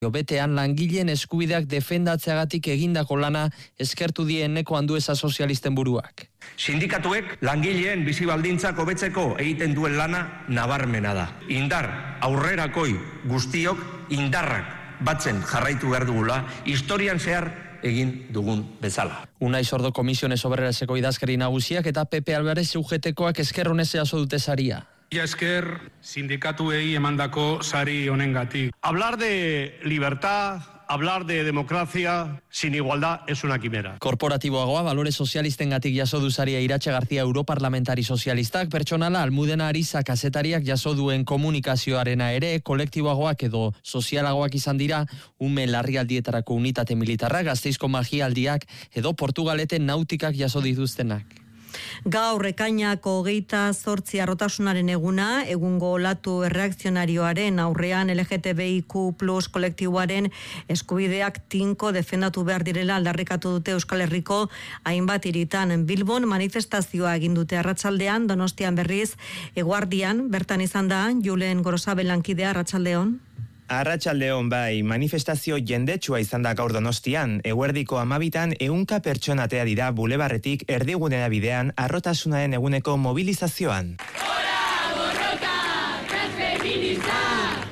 Betean langileen eskubideak defendatzeagatik egindako lana eskertu die Eneko Andueza sozialisten buruak. Sindikatuek langileen bizi baldintzak hobetzeko egiten duen lana nabarmena da. Indar aurrerakoi guztiok indarrak batzen jarraitu behar dugula, historian zehar egin dugun bezala. Unai Sordo Komisiones Obreraseko idazkari nagusiak eta Pepe Alvarez UGTkoak esker honez jaso dute saria. Esker sindikatuei emandako sari honengatik. Hablar de libertad, hablar de democracia sin igualdad es una quimera. Korporatiboagoa balore sozialistengatik jaso du saria Iratxe Garzia europarlamentari sozialistak, pertsonala Almudena Ariza kazetariak jaso duen komunikazioarena ere, kolektiboagoak edo sozialagoak izan dira, ume larrialdietarako unitate militarrak, Gasteizko magialdiak edo Portugaleten nautikak jaso dituztenak. Gaur ekainako 28 arrotasunaren eguna, egungo olatu erreakzionarioaren aurrean LGTBIQ+ kolektiboaren eskubideak tinko defendatu behar direla aldarrikatu dute Euskal Herriko hainbat hiritan. Bilbon manifestazioa egin dute arratsaldean, Donostian berriz eguardian, bertan izan da Julen Gorosabel lankidea. Arratsaldeon. Arratsaldeon bai, manifestazio jendetsua izan da gaur Donostian, eguerdiko 12 ehunka pertsona atea dira bulebarretik erdigunera bidean arrotasunaren eguneko mobilizazioan. Gora borroka, transfeminista!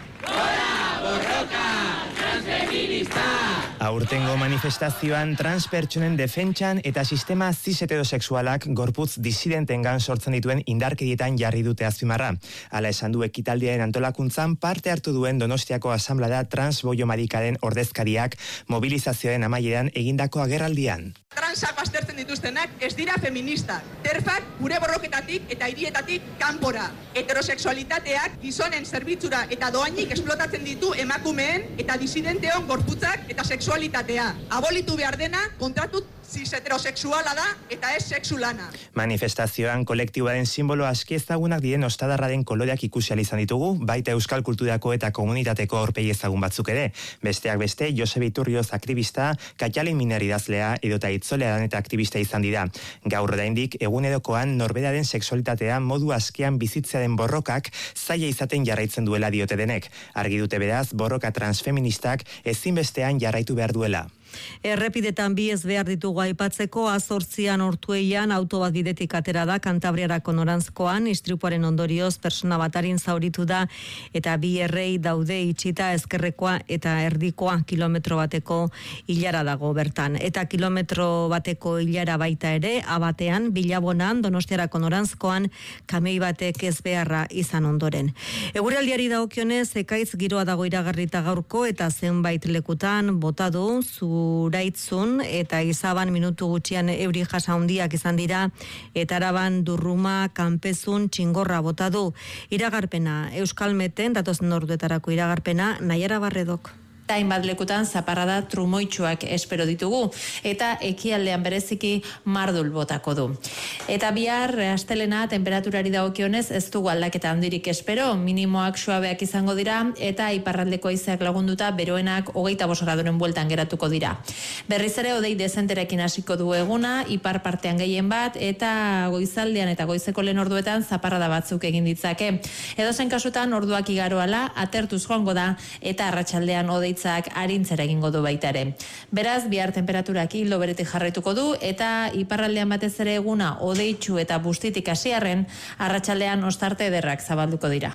Gora borroka, transfeminista! Aurtengo manifestazioan transpertsonen defentsan eta sistema cis-heterosexualak gorputz disidentengan sortzen dituen indarkerietan jarri dute azpimarra. Hala esan du ekitaldiaren antolakuntzan parte hartu duen Donostiako asamblea transboiomarikaren ordezkariak mobilizazioaren amaieran egindako agerraldian. Transak baztertzen dituztenak ez dira feministak. Terfak gure borroketatik eta hirietatik kanpora. Heterosexualitateak gizonen zerbitzura eta doainik esplotatzen ditu emakumeen eta disidenteon gorputzak eta sexualitatea. Abolitu behar dena kontratu cis-heterosexuala da eta ez sexu lana. Manifestazioan kolektiboaren simbolo aski ezagunak diren ostadarraren koloreak ikusi ahal izan ditugu, baita euskal kulturako eta komunitateko aurpegi ezagun batzuk ere. Besteak beste, Josep Iturrioz akribista, Katjalin Miner idazlea edota Itzolearan eta aktivista izan dira. Gaur oraindik egunerokoan norberaren sexualitatea modu askean bizitzearen borrokak zaila izaten jarraitzen duela diote denek. Argi dute beraz, borroka transfeministak ezinbestean jarraitu behar duela. Errepidetan bi ez behar ditugu aipatzeko, 8 Ortueian auto bat bidetik atera da Kantabriarako noranzkoan, istripuaren ondorioz persona batarin zauritu da eta bi errei daude itxita, ezkerrekoa eta erdikoa kilometro bateko ilara dago bertan. Eta kilometro bateko ilara baita ere, abatean, Bilabonan, Donostiarako noranzkoan, kamei batek ez beharra izan ondoren. Eguraldiari dagokionez, ekaitz giroa dago iragarrita gaurko eta zenbait lekutan bota du Zuraitzun eta Izaban minutu gutxian euri jasa handiak izan dira eta Araban Durruma, Kanpezun, Txingorra bota du. Iragarpena Euskalmeten datozen orduetarako iragarpena Naiara Barredok. Hainbat lekutan zaparrada trumoitsuak espero ditugu eta ekialdean bereziki mardul botako du. Eta bihar astelena temperaturari dagokionez ez dugu aldaketa handirik espero, minimoak suabeak izango dira eta iparraldeko haizeak lagunduta beroenak 25 graduren bueltan geratuko dira. Berriz ere hodei dezenterekin hasiko du eguna, ipar partean gehien bat eta goizaldean eta goizeko lehen orduetan zaparrada batzuk egin ditzake. Edozein kasutan orduak igaroala atertuz joango da eta arratsaldean hodei arintzera egingo du baita ere. Beraz, bihar temperaturak ildo beretik jarraituko du eta iparraldean batez ere eguna hodeitsu eta bustitik hasiarren arratsaldean ostarte ederrak zabalduko dira.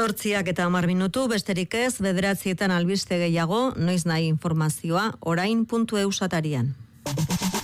8 eta 10 minutu, besterik ez, 9 albiste gehiago, noiz nahi informazioa, orain.eus atarian.